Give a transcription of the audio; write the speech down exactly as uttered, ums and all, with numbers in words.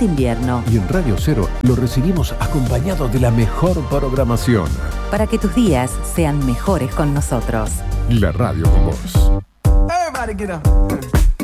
este invierno. Y en Radio Cero lo recibimos acompañado de la mejor programación. Para que tus días sean mejores con nosotros. La radio con vos. Everybody get up.